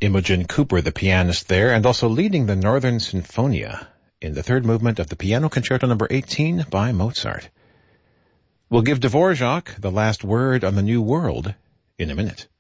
Imogen Cooper, the pianist there, and also leading the Northern Sinfonia in the third movement of the Piano Concerto No. 18 by Mozart. We'll give Dvorak the last word on the New World in a minute.